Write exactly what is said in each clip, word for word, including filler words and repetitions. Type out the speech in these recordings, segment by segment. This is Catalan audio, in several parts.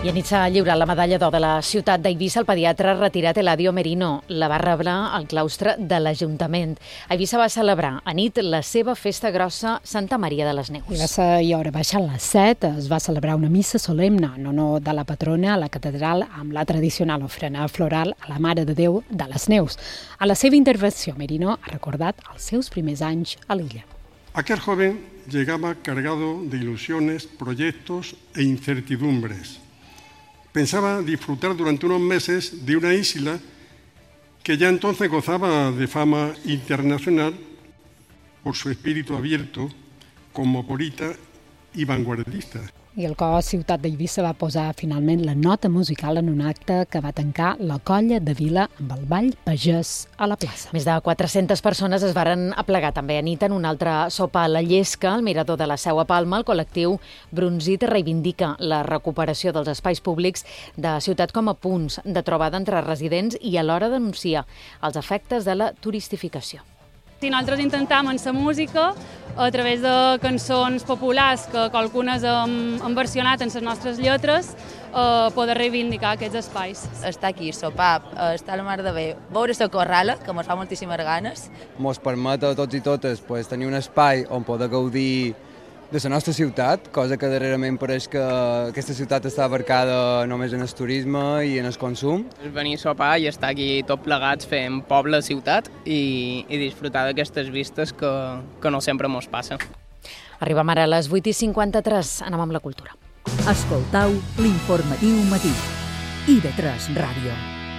I a nit s'ha lliurat la medalla d'or de la ciutat d'Eivissa al pediatre retirat Eladio Merino. La va rebre al claustre de l'Ajuntament. Eivissa va celebrar a nit la seva festa grossa Santa Maria de les Neus. I va ser i hora baixant les set, es va celebrar una missa solemne en honor de la patrona a la catedral amb la tradicional ofrena floral a la Mare de Déu de les Neus. A la seva intervenció, Merino ha recordat els seus primers anys a l'illa. Aquel joven llegaba cargado de ilusiones, proyectos e incertidumbres. Pensaba disfrutar durante unos meses de una isla que ya entonces gozaba de fama internacional por su espíritu abierto, cosmopolita y vanguardista. I el cor Ciutat d'Eivissa va posar finalment la nota musical en un acte que va tancar la colla de Vila amb el ball pagès a la plaça. Més de quatre-centes persones es varen aplegar també a nit en un altre sopa a la Llesca, al mirador de la Seu a Palma. El col·lectiu Bronzit reivindica la recuperació dels espais públics de ciutat com a punts de trobada entre residents i alhora denuncia els efectes de la turistificació. I nosaltres intentem en la música, a través de cançons populars que qualcunes hem, hem versionat en les nostres lletres, eh, poder reivindicar aquests espais. Estar aquí, sopar, estar a la mar de bé, veure la corrala, que ens fa moltíssimes ganes. Ens permet a tots i totes pues, tenir un espai on poder gaudir de la nostra ciutat, cosa que darrerament pareix que aquesta ciutat està abarcada només en el turisme i en el consum. Venir a sopar i estar aquí tot plegats fent poble-ciutat i, i disfrutar d'aquestes vistes que, que no sempre mos passen. Arribem ara a les vuit i cinquanta-tres, anem amb la cultura. Escoltau l'informatiu matí. I de tres Ràdio.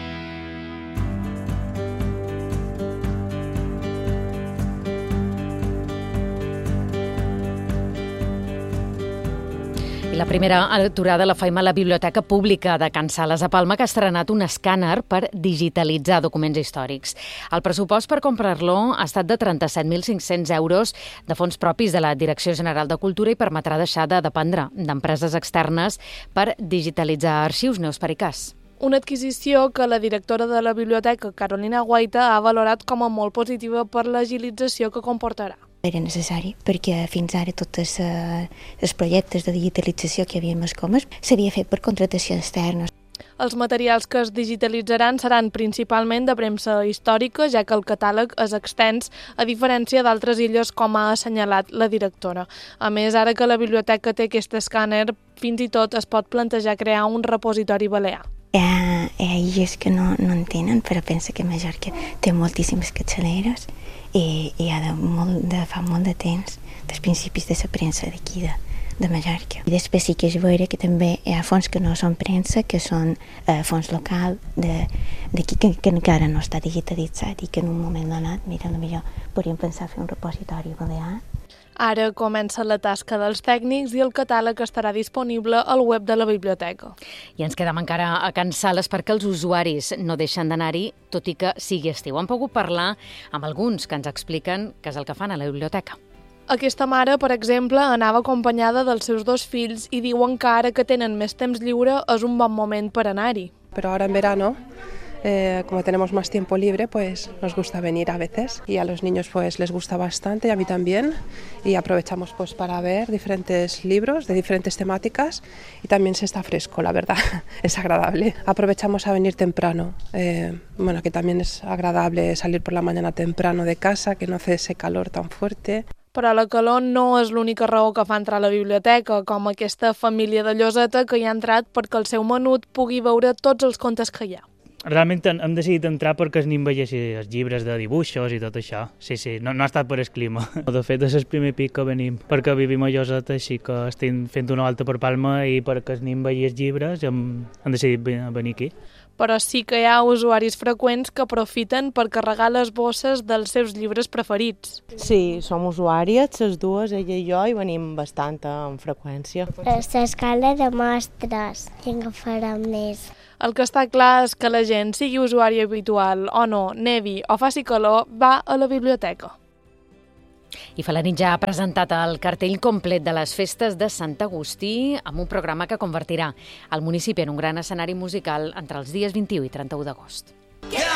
I la primera aturada la faim a la Biblioteca Pública de Can Sales a Palma, que ha estrenat un escàner per digitalitzar documents històrics. El pressupost per comprar-lo ha estat de trenta-set mil cinc-cents euros de fons propis de la Direcció General de Cultura i permetrà deixar de dependre d'empreses externes per digitalitzar arxius. Neus Pericàs. Una adquisició que la directora de la biblioteca, Carolina Guaita, ha valorat com a molt positiva per l'agilització que comportarà. Era necessari perquè fins ara tots els projectes de digitalització que hi havia més comes s'havia fet per contractació externa. Els materials que es digitalitzaran seran principalment de premsa històrica, ja que el catàleg és extens, a diferència d'altres illes, com ha assenyalat la directora. A més, ara que la biblioteca té aquest escàner, fins i tot es pot plantejar crear un repositori balear. Hi ha, hi ha illes que no, no en tenen, però pensa que Mallorca té moltíssimes capçaleres i, i ha de, molt, de fa molt de temps, dels principis de la premsa d'aquí de, de Mallorca. I després sí que és veure que també hi ha fons que no són premsa, que són eh, fons local d'aquí que, que encara no està digitalitzat i que en un moment donat, mira, potser podríem pensar fer un repositori balear. Ara comença la tasca dels tècnics i el catàleg estarà disponible al web de la biblioteca. I ens quedem encara a Can Sales perquè els usuaris no deixen d'anar-hi, tot i que sigui estiu. Hem pogut parlar amb alguns que ens expliquen què és el que fan a la biblioteca. Aquesta mare, per exemple, anava acompanyada dels seus dos fills i diuen que ara que tenen més temps lliure és un bon moment per anar-hi. Però ara en verano, Eh, como tenemos más tiempo libre, pues nos gusta venir a veces y a los niños pues les gusta bastante y a mí también y aprovechamos pues para ver diferentes libros de diferentes temáticas y también se está fresco, la verdad, es agradable. Aprovechamos a venir temprano, eh, bueno, que también es agradable salir por la mañana temprano de casa, que no hace ese calor tan fuerte. Però la calor no és l'única raó que fa entrar a la biblioteca, com aquesta família de Lloseta que hi ha entrat perquè el seu menut pugui veure tots els contes que hi ha. Realment hem decidit entrar perquè el nin veiés els llibres de dibuixos i tot això. Sí, sí, no, no ha estat per el clima. De fet, és el primer pic que venim, perquè vivim a Lloseta, així que estem fent una volta per Palma i perquè el nin veiés llibres hem, hem decidit venir aquí. Però sí que hi ha usuaris freqüents que aprofiten per carregar les bosses dels seus llibres preferits. Sí, som usuàries, les dues, ella i jo, i venim bastant amb freqüència. L'escala de mostres, i en agafarem més. El que està clar és que la gent, sigui usuari habitual o no, nevi o faci calor, va a la biblioteca. I Felanitx ja ha presentat el cartell complet de les festes de Sant Agustí amb un programa que convertirà el municipi en un gran escenari musical entre els dies vint-i-u i trenta-u d'agost.